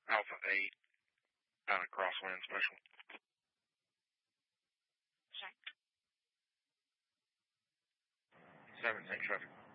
Alpha 8 out of Crosswind Special. Check. 17 traffic.